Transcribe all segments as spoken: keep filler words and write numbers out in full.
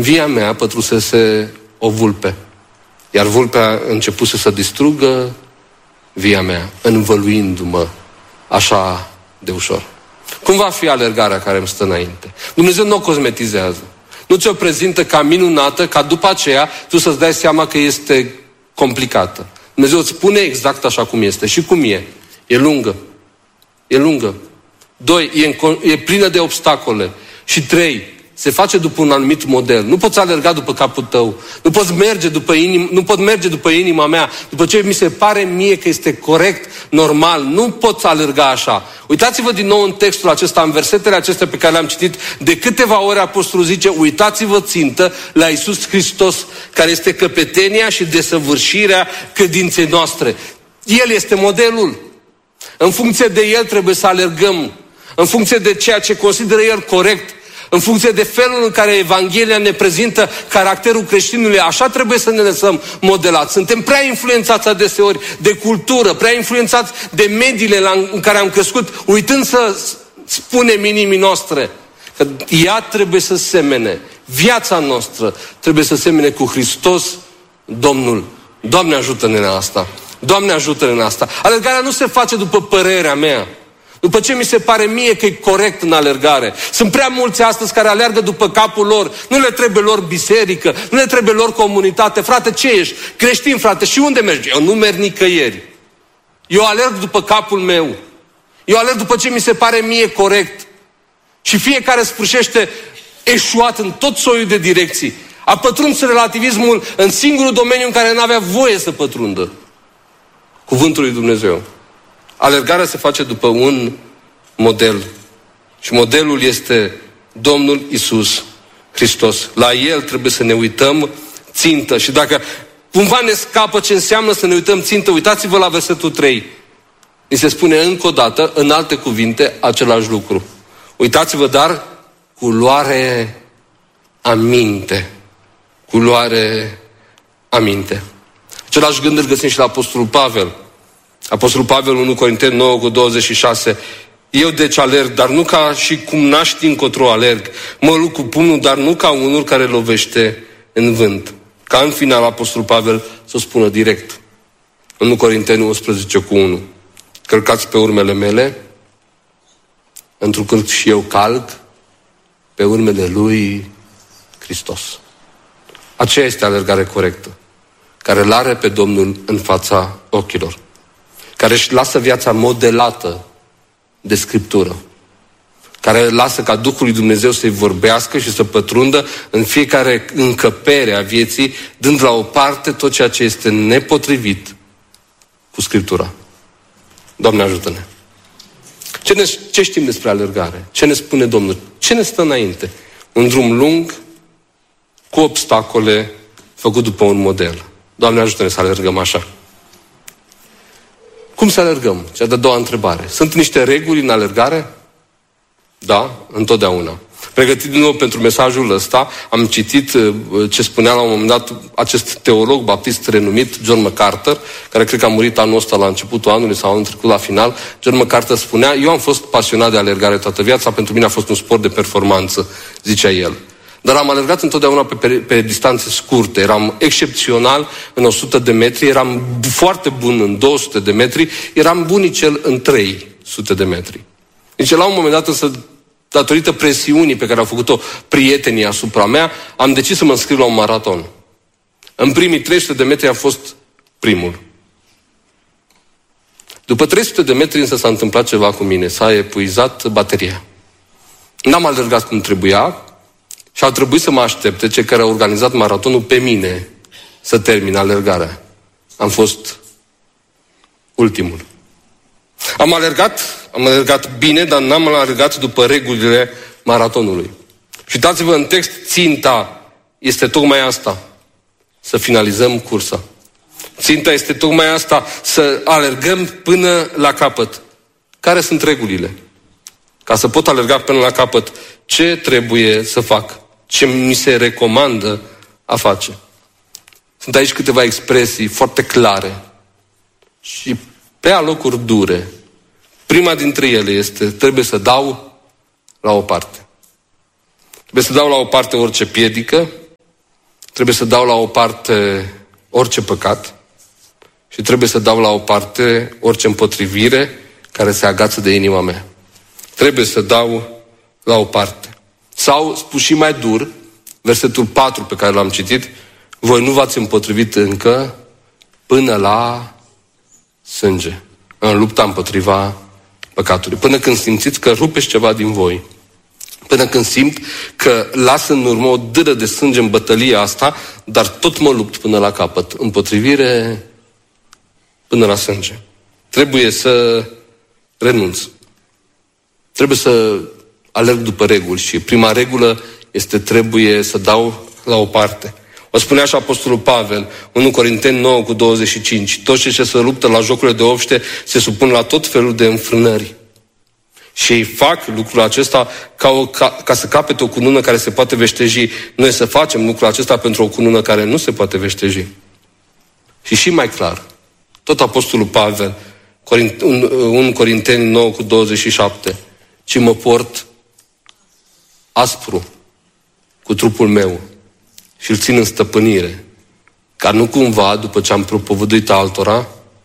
via mea pătrusese o vulpe, iar vulpea începuse să distrugă via mea, învăluindu-mă așa de ușor. Cum va fi alergarea care îmi stă înainte? Dumnezeu nu o cosmetizează. Nu ți-o prezintă ca minunată, ca după aceea tu să-ți dai seama că este complicată. Dumnezeu îți spune exact așa cum este. Și cum e? E lungă. E lungă. Doi, e, în, e plină de obstacole. Și trei, se face după un anumit model. Nu poți alerga după capul tău. Nu poți merge după inim, nu pot merge după inima mea, după ce mi se pare mie că este corect, normal. Nu poți alerga așa. Uitați-vă din nou în textul acesta, în versetele acestea pe care le-am citit. De câteva ori apostolul zice, uitați-vă țintă la Iisus Hristos, care este căpetenia și desăvârșirea credinței noastre. El este modelul. În funcție de El trebuie să alergăm. În funcție de ceea ce consideră El corect. În funcție de felul în care Evanghelia ne prezintă caracterul creștinului, așa trebuie să ne lăsăm modelați. Suntem prea influențați adeseori de cultură, prea influențați de mediile în care am crescut, uitând să spunem inimii noastre că ea trebuie să semene, viața noastră trebuie să semene cu Hristos, Domnul. Doamne, ajută-ne în asta! Doamne, ajută-ne în asta! Alergarea nu se face după părerea mea, după ce mi se pare mie că e corect în alergare. Sunt prea mulți astăzi care alergă după capul lor. Nu le trebuie lor biserică, nu le trebuie lor comunitate. Frate, ce ești? Creștin, frate, și unde mergi? Eu nu merg nicăieri. Eu alerg după capul meu. Eu alerg după ce mi se pare mie corect. Și fiecare sfârșește eșuat în tot soiul de direcții. A pătruns relativismul în singurul domeniu în care n-avea voie să pătrundă. Cuvântul lui Dumnezeu. Alergarea se face după un model. Și modelul este Domnul Iisus Hristos. La El trebuie să ne uităm țintă. Și dacă cumva ne scapă ce înseamnă să ne uităm țintă, uitați-vă la versetul trei. Ni se spune încă o dată, în alte cuvinte, același lucru. Uitați-vă, dar cu luare aminte. Cu luare aminte. Același gând îl găsim și la Apostolul Pavel. Apostolul Pavel, unu Corinteni nouă cu douăzeci și șase. Eu deci alerg, dar nu ca și cum n-aș ști încotro alerg. Mă lupt cu pumnul, dar nu ca unul care lovește în vânt. Ca în final Apostolul Pavel să o spună direct. unu Corinteni unsprezece cu unu. Călcați pe urmele mele, întrucât și eu calc pe urmele lui Hristos. Aceea este alergare corectă, care îl are pe Domnul în fața ochilor, care își lasă viața modelată de Scriptură, care lasă ca Duhul lui Dumnezeu să-i vorbească și să pătrundă în fiecare încăpere a vieții, dând la o parte tot ceea ce este nepotrivit cu Scriptura. Doamne, ajută-ne! Ce, ne, ce știm despre alergare? Ce ne spune Domnul? Ce ne stă înainte? Un drum lung, cu obstacole, făcut după un model. Doamne, ajută-ne să alergăm așa. Cum să alergăm? Cea de-a doua întrebare. Sunt niște reguli în alergare? Da, întotdeauna. Pregătit din nou pentru mesajul ăsta, am citit ce spunea la un moment dat acest teolog baptist renumit, John MacArthur, care cred că a murit anul ăsta la începutul anului sau anul trecut la final. John MacArthur spunea, eu am fost pasionat de alergare toată viața, pentru mine a fost un sport de performanță, zicea el. Dar am alergat întotdeauna pe, pe, pe distanțe scurte. Eram excepțional în o sută de metri, eram foarte bun în două sute de metri, eram bunicel în trei sute de metri. Deci la un moment dat, însă, datorită presiunii pe care au făcut-o prietenii asupra mea, am decis să mă înscriu la un maraton. În primii trei sute de metri am fost primul. După trei sute de metri însă s-a întâmplat ceva cu mine. S-a epuizat bateria. N-am alergat cum trebuia și au trebuit să mă aștepte cei care au organizat maratonul pe mine să termin alergarea. Am fost ultimul. Am alergat, am alergat bine, dar n-am alergat după regulile maratonului. Și uitați-vă în text, ținta este tocmai asta, să finalizăm cursa. Ținta este tocmai asta, să alergăm până la capăt. Care sunt regulile? Ca să pot alerga până la capăt, ce trebuie să fac? Ce mi se recomandă a face? Sunt aici câteva expresii foarte clare și pe alocuri dure. Prima dintre ele este, trebuie să dau la o parte. Trebuie să dau la o parte orice piedică, trebuie să dau la o parte orice păcat și trebuie să dau la o parte orice împotrivire care se agață de inima mea. Trebuie să dau la o parte. Sau, spus și mai dur, versetul patru pe care l-am citit, voi nu v-ați împotrivit încă până la sânge, în lupta împotriva păcatului. Până când simțiți că rupeți ceva din voi, până când simt că lasă în urmă o dâră de sânge în bătălia asta, dar tot mă lupt până la capăt. Împotrivire până la sânge. Trebuie să renunț. Trebuie să alerg după reguli și prima regulă este trebuie să dau la o parte. O spunea și Apostolul Pavel, unu Corinteni nouă cu douăzeci și cinci, toți cei ce se luptă la jocurile de obște se supun la tot felul de înfrânări. Și ei fac lucrul acesta ca, o, ca, ca să capete o cunună care se poate veșteji. Noi să facem lucrul acesta pentru o cunună care nu se poate veșteji. Și și mai clar, tot Apostolul Pavel, unu Corinteni nouă cu douăzeci și șapte, ci mă port aspru cu trupul meu și îl țin în stăpânire, ca nu cumva, după ce am propovăduit altora,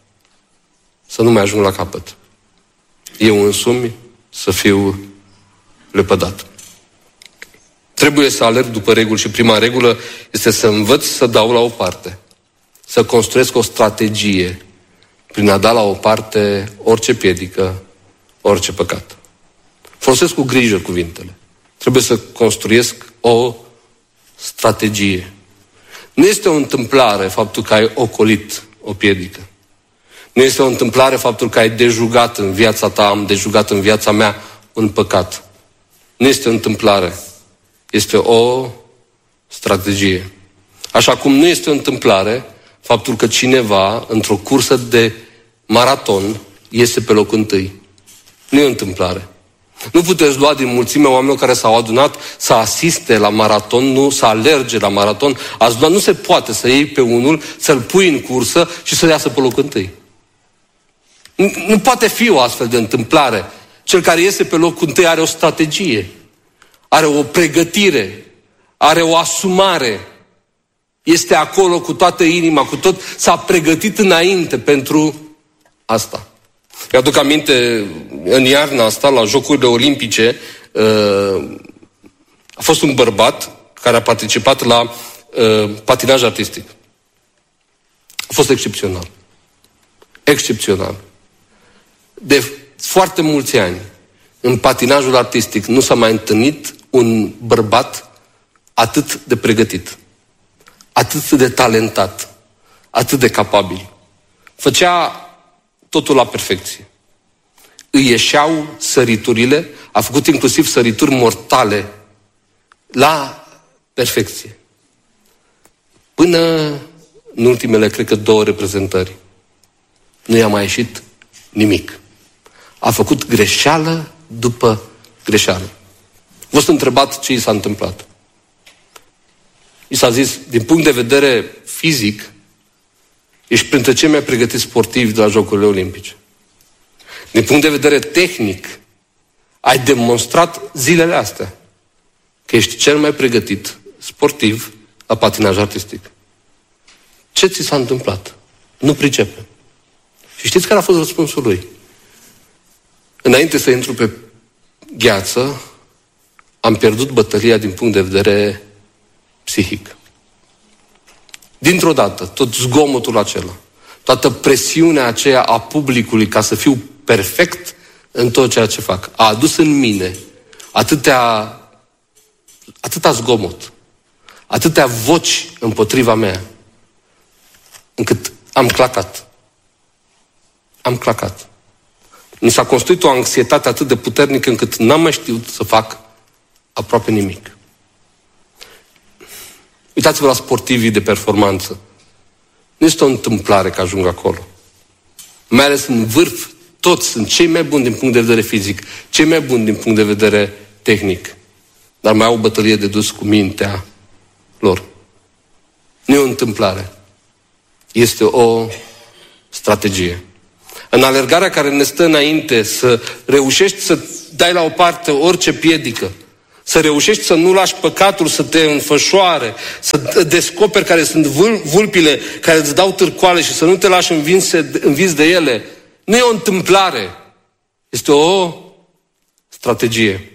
să nu mai ajung la capăt. Eu însumi să fiu lepădat. Trebuie să alerg după reguli și prima regulă este să învăț să dau la o parte, să construiesc o strategie prin a da la o parte orice piedică, orice păcat. Folosesc cu grijă cuvintele. Trebuie să construiesc o strategie. Nu este o întâmplare faptul că ai ocolit o piedică. Nu este o întâmplare faptul că ai dejugat în viața ta, am dejugat în viața mea un păcat. Nu este o întâmplare. Este o strategie. Așa cum nu este o întâmplare faptul că cineva, într-o cursă de maraton, iese pe locul întâi. Nu e o întâmplare. Nu puteți lua din mulțimea oamenilor care s-au adunat să asiste la maraton, nu să alerge la maraton. Ați luat, nu se poate să iei pe unul, să-l pui în cursă și să-l iasă pe locul întâi. Nu, nu poate fi o astfel de întâmplare. Cel care iese pe locul întâi are o strategie, are o pregătire, are o asumare. Este acolo cu toată inima, cu tot, s-a pregătit înainte pentru asta. Mi-aduc aminte, în iarna asta, la Jocurile Olimpice, a fost un bărbat care a participat la patinaj artistic. A fost excepțional. Excepțional. De foarte mulți ani, în patinajul artistic, nu s-a mai întâlnit un bărbat atât de pregătit, atât de talentat, atât de capabil. Făcea totul la perfecție. Îi ieșeau săriturile, a făcut inclusiv sărituri mortale la perfecție. Până în ultimele, cred că două reprezentări, nu i-a mai ieșit nimic. A făcut greșeală după greșeală. V-a fost întrebat ce i s-a întâmplat. I s-a zis, din punct de vedere fizic, ești printre cei mai pregătiți sportivi de la Jocurile Olimpice. Din punct de vedere tehnic, ai demonstrat zilele astea că ești cel mai pregătit sportiv la patinaj artistic. Ce ți s-a întâmplat? Nu pricepe. Și știți care a fost răspunsul lui? Înainte să intru pe gheață, am pierdut bătălia din punct de vedere psihic. Dintr-o dată, tot zgomotul acela, toată presiunea aceea a publicului ca să fiu perfect în tot ceea ce fac, a adus în mine atâtea, atâta zgomot, atâtea voci împotriva mea, încât am clacat. Am clacat. Mi s-a construit o anxietate atât de puternică încât n-am mai știut să fac aproape nimic. Uitați-vă la sportivii de performanță. Nu este o întâmplare că ajung acolo. Mai ales în vârf, toți sunt cei mai buni din punct de vedere fizic, cei mai buni din punct de vedere tehnic. Dar mai au o bătălie de dus cu mintea lor. Nu e o întâmplare. Este o strategie. În alergarea care ne stă înainte, să reușești să dai la o parte orice piedică, Să reușești să nu lași păcatul să te înfășoare, să descoperi care sunt vulpile care îți dau târcoale și să nu te lași învins de ele. Nu e o întâmplare. Este o strategie.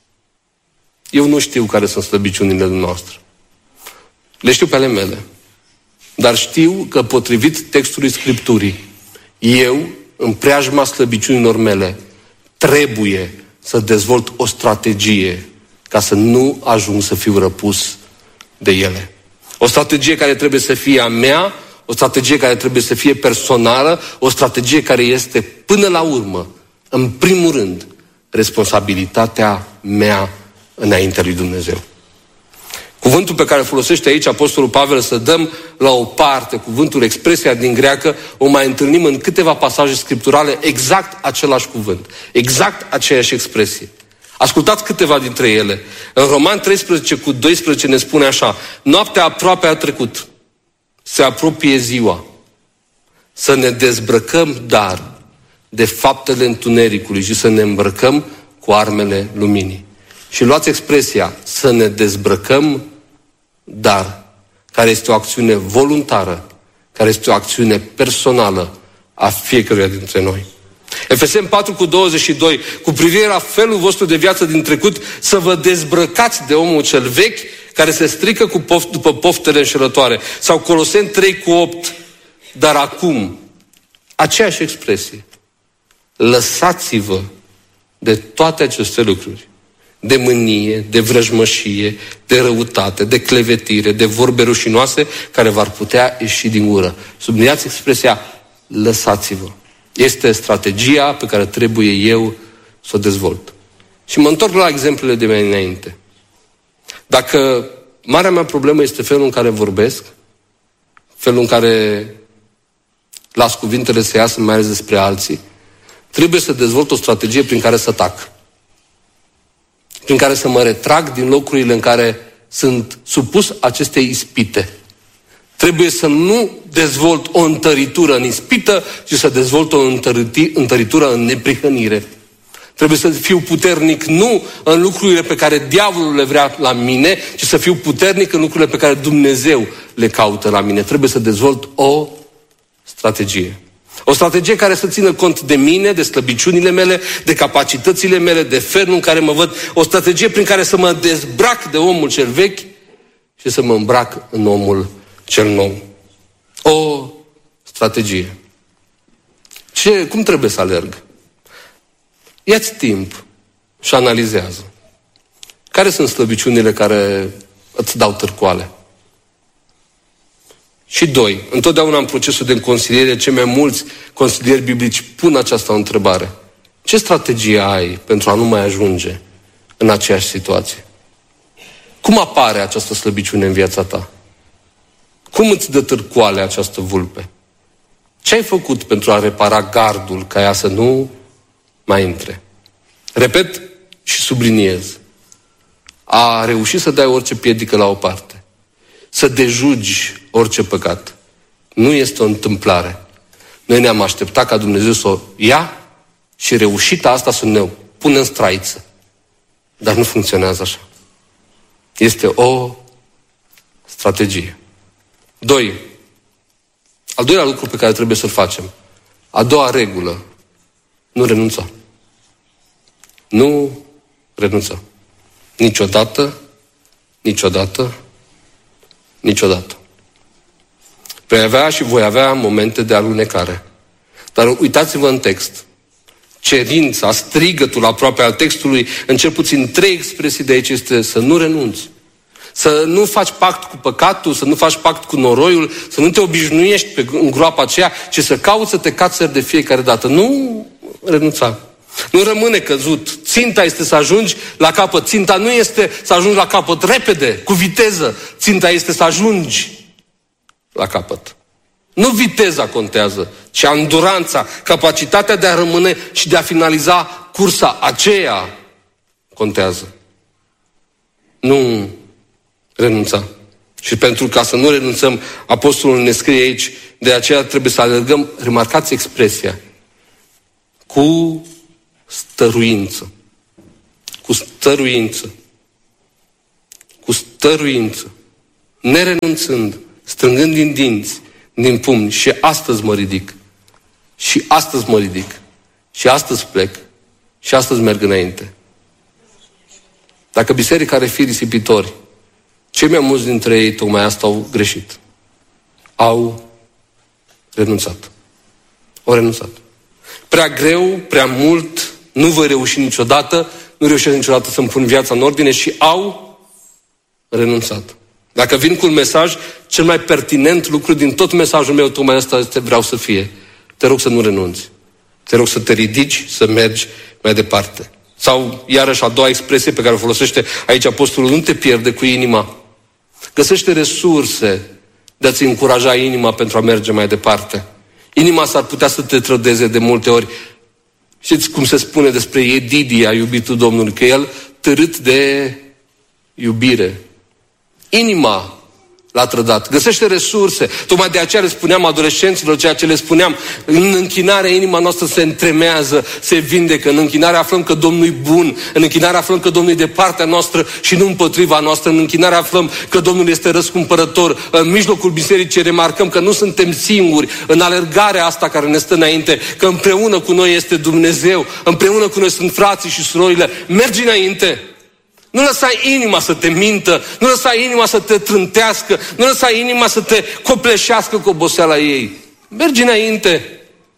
Eu nu știu care sunt slăbiciunile noastre. Le știu pe ale mele. Dar știu că potrivit textului Scripturii, eu, în preajma slăbiciunilor mele, trebuie să dezvolt o strategie ca să nu ajung să fiu răpus de ele. O strategie care trebuie să fie a mea, o strategie care trebuie să fie personală, o strategie care este, până la urmă, în primul rând, responsabilitatea mea înaintea lui Dumnezeu. Cuvântul pe care îl folosește aici Apostolul Pavel, să dăm la o parte cuvântul, expresia din greacă, o mai întâlnim în câteva pasaje scripturale, exact același cuvânt, exact aceeași expresie. Ascultați câteva dintre ele. În Roman treisprezece cu doisprezece ne spune așa: noaptea aproape a trecut, se apropie ziua. Să ne dezbrăcăm, dar, de faptele întunericului și să ne îmbrăcăm cu armele luminii. Și luați expresia, să ne dezbrăcăm, dar, care este o acțiune voluntară, care este o acțiune personală a fiecăruia dintre noi. Efeseni patru cu douăzeci și doi, cu privire la felul vostru de viață din trecut, să vă dezbrăcați de omul cel vechi, care se strică cu poft, după poftele înșelătoare. Sau Coloseni trei cu opt, dar acum, aceeași expresie, lăsați-vă de toate aceste lucruri, de mânie, de vrăjmășie, de răutate, de clevetire, de vorbe rușinoase care v-ar putea ieși din gură. Subliniați expresia, lăsați-vă. Este strategia pe care trebuie eu să o dezvolt. Și mă întorc la exemplele de mai înainte. Dacă marea mea problemă este felul în care vorbesc, felul în care las cuvintele să iasă mai ales despre alții, trebuie să dezvolt o strategie prin care să tac. Prin care să mă retrag din locurile în care sunt supus acestei ispite. Trebuie să nu dezvolt o întăritură în ispită, ci să dezvolt o întăritură în neprihănire. Trebuie să fiu puternic nu în lucrurile pe care diavolul le vrea la mine, ci să fiu puternic în lucrurile pe care Dumnezeu le caută la mine. Trebuie să dezvolt o strategie. O strategie care să țină cont de mine, de slăbiciunile mele, de capacitățile mele, de felul în care mă văd. O strategie prin care să mă dezbrac de omul cel vechi și să mă îmbrac în omul cel nou. O strategie. Ce, cum trebuie să alerg? Ia-ți timp și analizează. Care sunt slăbiciunile care îți dau târcoale? Și doi, întotdeauna în procesul de consiliere, cei mai mulți consilieri biblici pun această întrebare. Ce strategie ai pentru a nu mai ajunge în aceeași situație? Cum apare această slăbiciune în viața ta? Cum îți dă târcoale această vulpe? Ce ai făcut pentru a repara gardul ca ea să nu mai intre? Repet și subliniez. A reușit să dai orice piedică la o parte. Să dejugi orice păcat. Nu este o întâmplare. Noi ne-am așteptat ca Dumnezeu să o ia și reușita asta să ne pună în straiță. Dar nu funcționează așa. Este o strategie. Doi. Al doilea lucru pe care trebuie să-l facem. A doua regulă. Nu renunța. Nu renunța. Niciodată, niciodată, niciodată. Vei avea și voi avea momente de alunecare. Dar uitați-vă în text. Cerința, strigătul aproape al textului, în cel puțin trei expresii de aici, este să nu renunți. Să nu faci pact cu păcatul, să nu faci pact cu noroiul, să nu te obișnuiești pe, în groapa aceea, ci să cauți să te cațări de fiecare dată. Nu renunța. Nu rămâne căzut. Ținta este să ajungi la capăt. Ținta nu este să ajungi la capăt repede, cu viteză. Ținta este să ajungi la capăt. Nu viteza contează, ci anduranța, capacitatea de a rămâne și de a finaliza cursa aceea contează. Nu renunța. Și pentru ca să nu renunțăm, apostolul ne scrie aici, de aceea trebuie să alergăm, remarcați expresia, cu stăruință. Cu stăruință. cu stăruință, nerenunțând, strângând din dinți, din pumni, și astăzi mă ridic, și astăzi mă ridic, și astăzi plec, și astăzi merg înainte. Dacă biserica are fi risipitori, cei mai mulți dintre ei tocmai asta au greșit. Au renunțat. Au renunțat. Prea greu, prea mult, nu voi reuși niciodată, nu reușesc niciodată să-mi pun viața în ordine și au renunțat. Dacă vin cu un mesaj, cel mai pertinent lucru din tot mesajul meu, tocmai asta este vreau să fie. Te rog să nu renunți. Te rog să te ridici, să mergi mai departe. Sau, iarăși, a doua expresie pe care o folosește aici apostolul, nu te pierde cu inima. Găsește resurse de a-ți încuraja inima pentru a merge mai departe. Inima s-ar putea să te trădeze de multe ori. Știți cum se spune despre Edidia, iubitul Domnului, că el târât de iubire. Inima l-a trădat. Găsește resurse. Tocmai de aceea le spuneam adolescenților, ceea ce le spuneam, în închinare inima noastră se întremează, se vindecă. În închinare aflăm că Domnul e bun. În închinare aflăm că Domnul e de partea noastră și nu împotriva noastră. În închinare aflăm că Domnul este răscumpărător. În mijlocul bisericii remarcăm că nu suntem singuri în alergarea asta care ne stă înainte, că împreună cu noi este Dumnezeu, împreună cu noi sunt frații și surorile. Mergi înainte! Nu lăsa inima să te mintă, nu lăsa inima să te trântească, nu lăsa inima să te copleșească cu oboseala ei. Mergi înainte.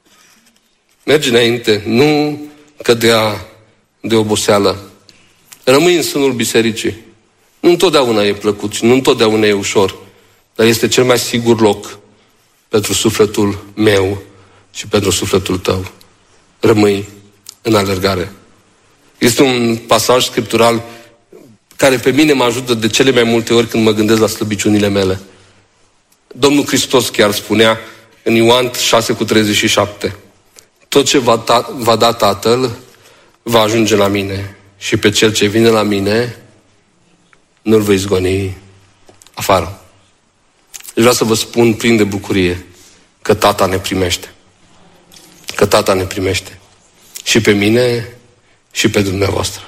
Mergi înainte, nu cădea de oboseală. Rămâi în sânul bisericii. Nu întotdeauna e plăcut și nu întotdeauna e ușor, dar este cel mai sigur loc pentru sufletul meu și pentru sufletul tău. Rămâi în alergare. Este un pasaj scriptural care pe mine mă ajută de cele mai multe ori când mă gândesc la slăbiciunile mele. Domnul Hristos chiar spunea în Ioan șase cu treizeci și șapte: tot ce va, ta, va da Tatăl va ajunge la mine și pe cel ce vine la mine nu-l voi izgoni afară. Deci vreau să vă spun plin de bucurie că Tata ne primește. Că Tata ne primește. Și pe mine și pe dumneavoastră.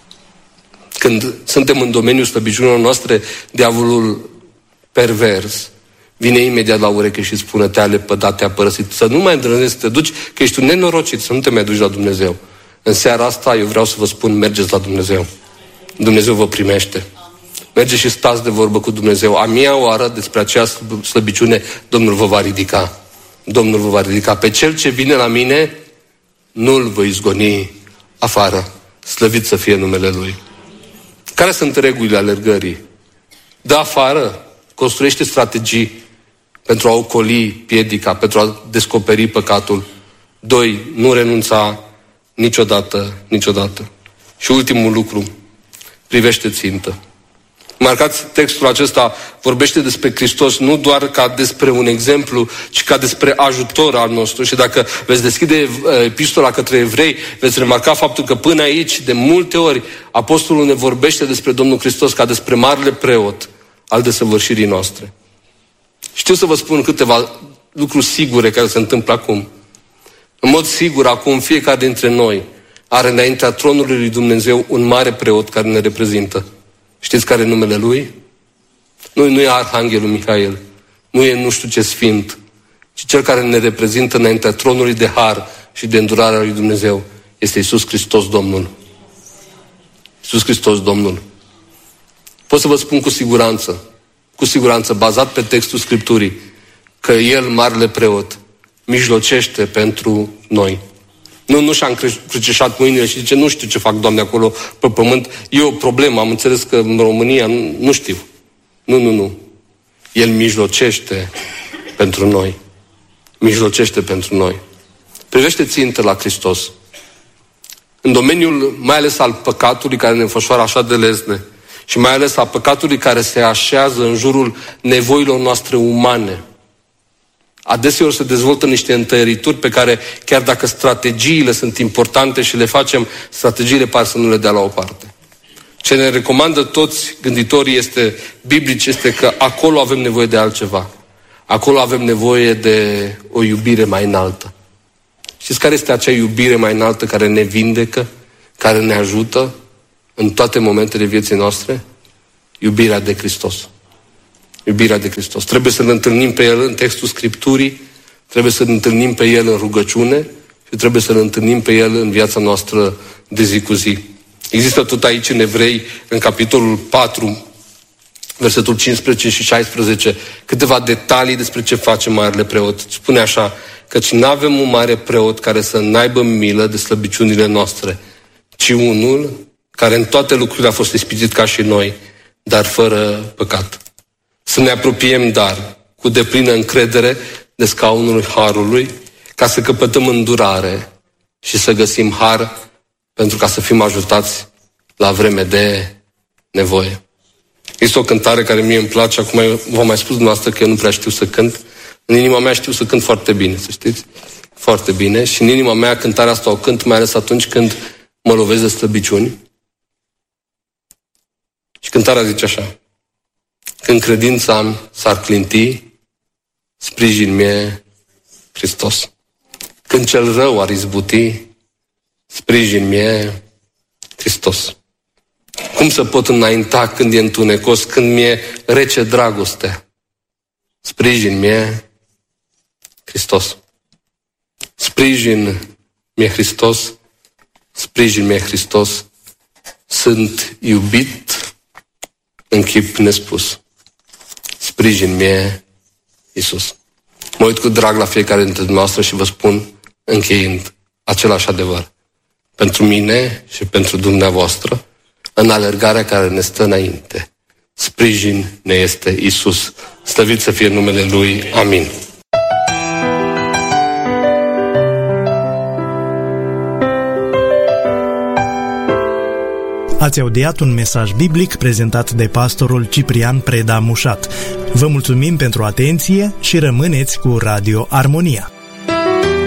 Când suntem în domeniul slăbiciunilor noastre, diavolul pervers vine imediat la ureche și spune: te-a lepădat, te-a părăsit, să nu mai îndrăznești să te duci, că ești un nenorocit, să nu te mai duci la Dumnezeu. În seara asta eu vreau să vă spun: mergeți la Dumnezeu. Dumnezeu vă primește. Mergeți și stați de vorbă cu Dumnezeu. A mia oară despre acea slăbiciune Domnul vă va ridica. Domnul vă va ridica. Pe cel ce vine la mine nu-l voi izgoni afară. Slăvit să fie numele Lui. Care sunt regulile alergării? Dă afară, construiește strategii pentru a ocoli piedica, pentru a descoperi păcatul. Doi, nu renunța niciodată, niciodată. Și ultimul lucru, privește țintă. Marcați, textul acesta vorbește despre Hristos nu doar ca despre un exemplu, ci ca despre ajutor al nostru. Și dacă veți deschide epistola către evrei, veți remarca faptul că până aici, de multe ori, apostolul ne vorbește despre Domnul Hristos ca despre marele preot al desăvârșirii noastre. Știu să vă spun câteva lucruri sigure care se întâmplă acum. În mod sigur, acum, fiecare dintre noi are înaintea tronului lui Dumnezeu un mare preot care ne reprezintă. Știți care e numele Lui? Nu, nu e Arhanghelul Mihail, nu e nu știu ce sfânt, ci Cel care ne reprezintă înaintea tronului de har și de îndurarea lui Dumnezeu este Iisus Hristos Domnul. Iisus Hristos Domnul. Pot să vă spun cu siguranță, cu siguranță, bazat pe textul Scripturii, că El, marele preot, mijlocește pentru noi. Nu, nu și-a încrucișat mâinile și zice: nu știu ce fac, Doamne, acolo pe pământ. E o problemă, am înțeles că în România nu, nu știu. Nu, nu, nu. El mijlocește pentru noi. Mijlocește pentru noi. Privește țintă la Hristos. În domeniul mai ales al păcatului care ne înfășoară așa de lesne și mai ales al păcatului care se așează în jurul nevoilor noastre umane, adeseori se dezvoltă niște întărituri pe care, chiar dacă strategiile sunt importante și le facem, strategiile par să nu le dea la o parte. Ce ne recomandă toți gânditorii este, biblici este că acolo avem nevoie de altceva. Acolo avem nevoie de o iubire mai înaltă. Știți care este acea iubire mai înaltă care ne vindecă, care ne ajută în toate momentele vieții noastre? iubirea de Hristos. Iubirea de Hristos. Trebuie să ne întâlnim pe El în textul Scripturii, trebuie să ne întâlnim pe El în rugăciune și trebuie să ne întâlnim pe El în viața noastră de zi cu zi. Există tot aici în Evrei, în capitolul patru, versetul cincisprezece și șaisprezece, câteva detalii despre ce face Marele Preot. Spune așa, căci n-avem un mare preot care să n-aibă milă de slăbiciunile noastre, ci unul care în toate lucrurile a fost ispitit ca și noi, dar fără păcat. Să ne apropiem, dar, cu deplină încredere de scaunul Harului, ca să căpătăm îndurare și să găsim har pentru ca să fim ajutați la vreme de nevoie. Este o cântare care mie îmi place, acum v-am mai spus dumneavoastră că eu nu prea știu să cânt. În inima mea știu să cânt foarte bine, să știți? Foarte bine. Și în inima mea cântarea asta o cânt, mai ales atunci când mă lovesc de slăbiciuni. Și cântarea zice așa: când credința am s-ar clinti, sprijin mie Hristos. Când cel rău ar izbuti, sprijin mie Hristos. Cum să pot înainta când e întunecos, când mi-e rece dragostea? Sprijin mie Hristos. Sprijin mie Hristos, sprijin mie Hristos. Sunt iubit în chip nespus. Sprijin mie Iisus. Mă uit cu drag la fiecare dintre dumneavoastră și vă spun, încheiind, același adevăr. Pentru mine și pentru dumneavoastră, în alergarea care ne stă înainte, sprijin ne este Iisus. Slăvit să fie numele Lui. Amin. Ați audiat un mesaj biblic prezentat de pastorul Ciprian Preda Mușat. Vă mulțumim pentru atenție și rămâneți cu Radio Armonia.